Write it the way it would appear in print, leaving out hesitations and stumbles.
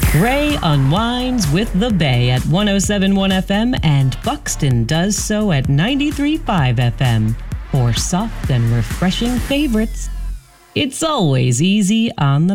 Ray unwinds with the Bay at 107.1 FM and Buxton does so at 93.5 FM. For soft and refreshing favorites, it's always easy on the